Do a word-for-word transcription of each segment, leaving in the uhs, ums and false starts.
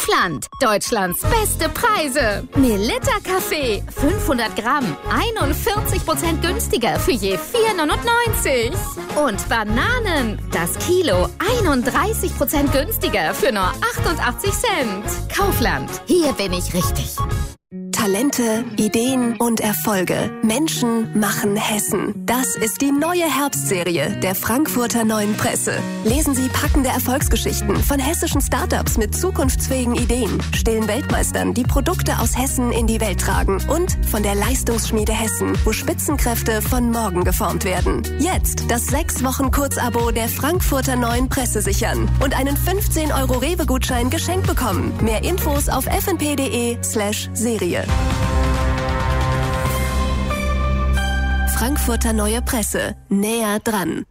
Kaufland. Deutschlands beste Preise. Melitta Kaffee. fünfhundert Gramm. einundvierzig Prozent günstiger für je vier neunundneunzig. Und Bananen. Das Kilo einunddreißig Prozent günstiger für nur achtundachtzig Cent. Kaufland. Hier bin ich richtig. Talente, Ideen und Erfolge. Menschen machen Hessen. Das ist die neue Herbstserie der Frankfurter Neuen Presse. Lesen Sie packende Erfolgsgeschichten von hessischen Startups mit zukunftsfähigen Ideen, stillen Weltmeistern, die Produkte aus Hessen in die Welt tragen und von der Leistungsschmiede Hessen, wo Spitzenkräfte von morgen geformt werden. Jetzt das sechs Wochen Kurzabo der Frankfurter Neuen Presse sichern und einen fünfzehn Euro Rewe-Gutschein geschenkt bekommen. Mehr Infos auf f n p punkt d e slash Serie. Frankfurter Neue Presse. Näher dran.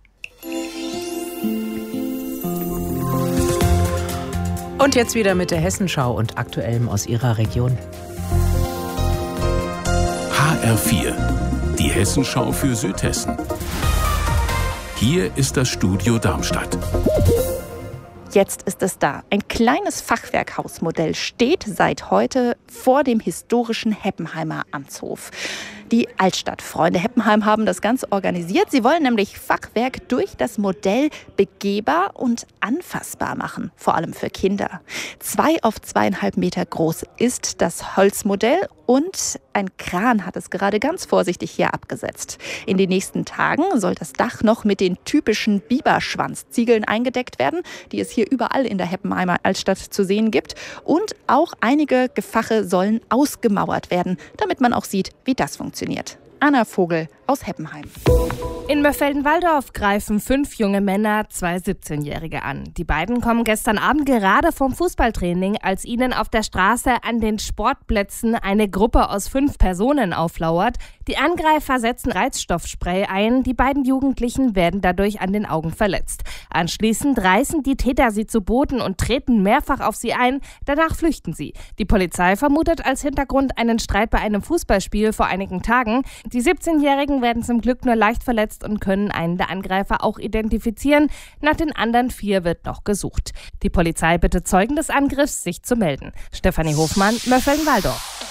Und jetzt wieder mit der Hessenschau und Aktuellem aus Ihrer Region. H R vier. Die Hessenschau für Südhessen. Hier ist das Studio Darmstadt. Jetzt ist es da. Ein kleines Fachwerkhausmodell steht seit heute vor dem historischen Heppenheimer Amtshof. Die Altstadtfreunde Heppenheim haben das Ganze organisiert. Sie wollen nämlich Fachwerk durch das Modell begehbar und anfassbar machen, vor allem für Kinder. Zwei auf zweieinhalb Meter groß ist das Holzmodell und ein Kran hat es gerade ganz vorsichtig hier abgesetzt. In den nächsten Tagen soll das Dach noch mit den typischen Biberschwanzziegeln eingedeckt werden, die es hier überall in der Heppenheimer Altstadt zu sehen gibt. Und auch einige Gefache sollen ausgemauert werden, damit man auch sieht, wie das funktioniert. Anna Vogel aus Heppenheim. In Mörfelden-Walldorf greifen fünf junge Männer zwei siebzehnjährige an. Die beiden kommen gestern Abend gerade vom Fußballtraining, als ihnen auf der Straße an den Sportplätzen eine Gruppe aus fünf Personen auflauert. Die Angreifer setzen Reizstoffspray ein. Die beiden Jugendlichen werden dadurch an den Augen verletzt. Anschließend reißen die Täter sie zu Boden und treten mehrfach auf sie ein. Danach flüchten sie. Die Polizei vermutet als Hintergrund einen Streit bei einem Fußballspiel vor einigen Tagen. Die siebzehnjährigen werden zum Glück nur leicht verletzt und können einen der Angreifer auch identifizieren. Nach den anderen vier wird noch gesucht. Die Polizei bittet Zeugen des Angriffs, sich zu melden. Stefanie Hofmann, Mörfelden-Walldorf.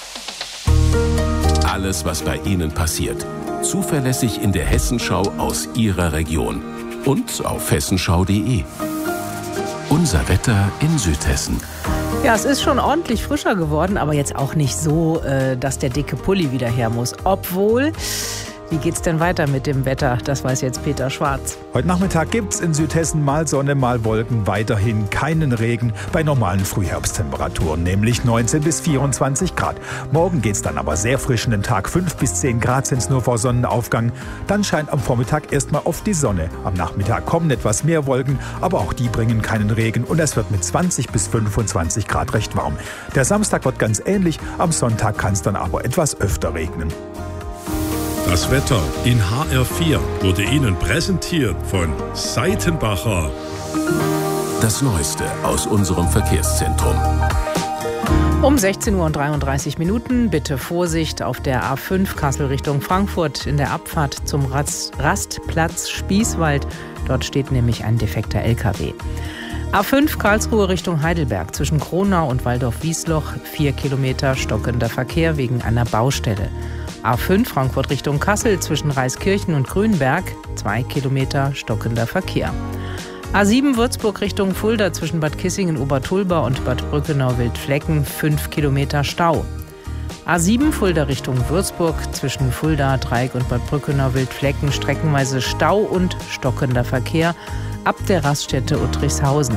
Alles, was bei Ihnen passiert. Zuverlässig in der Hessenschau aus Ihrer Region. Und auf hessenschau punkt de. Unser Wetter in Südhessen. Ja, es ist schon ordentlich frischer geworden, aber jetzt auch nicht so, dass der dicke Pulli wieder her muss. Obwohl, wie geht's denn weiter mit dem Wetter? Das weiß jetzt Peter Schwarz. Heute Nachmittag gibt's in Südhessen mal Sonne, mal Wolken, weiterhin keinen Regen bei normalen Frühherbsttemperaturen, nämlich neunzehn bis vierundzwanzig Grad. Morgen geht's dann aber sehr frisch in den Tag, fünf bis zehn Grad sind's nur vor Sonnenaufgang. Dann scheint am Vormittag erstmal oft die Sonne. Am Nachmittag kommen etwas mehr Wolken, aber auch die bringen keinen Regen und es wird mit zwanzig bis fünfundzwanzig Grad recht warm. Der Samstag wird ganz ähnlich, am Sonntag kann's dann aber etwas öfter regnen. Das Wetter in H R vier wurde Ihnen präsentiert von Seitenbacher. Das Neueste aus unserem Verkehrszentrum. Um sechzehn Uhr und dreiunddreißig Minuten bitte Vorsicht auf der A fünf Kassel Richtung Frankfurt in der Abfahrt zum Rast- Rastplatz Spießwald. Dort steht nämlich ein defekter L K W. A fünf Karlsruhe Richtung Heidelberg zwischen Kronau und Waldorf-Wiesloch. Vier Kilometer stockender Verkehr wegen einer Baustelle. A fünf Frankfurt Richtung Kassel zwischen Reiskirchen und Grünberg, zwei Kilometer stockender Verkehr. A sieben Würzburg Richtung Fulda zwischen Bad Kissingen-Obertulba und Bad Brückenau-Wildflecken, fünf Kilometer Stau. A sieben Fulda Richtung Würzburg zwischen Fulda, Dreieck und Bad Brückenau-Wildflecken, streckenweise Stau und stockender Verkehr ab der Raststätte Uttrichshausen.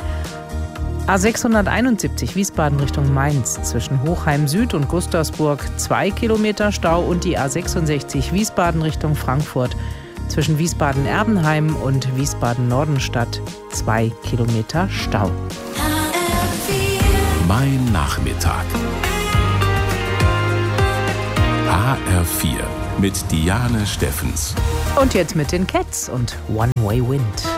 A sechshunderteinundsiebzig Wiesbaden Richtung Mainz zwischen Hochheim Süd und Gustavsburg zwei Kilometer Stau und die A sechsundsechzig Wiesbaden Richtung Frankfurt zwischen Wiesbaden-Erbenheim und Wiesbaden-Nordenstadt zwei Kilometer Stau. Mein Nachmittag. H R vier mit Diane Steffens. Und jetzt mit den Cats und One Way Wind.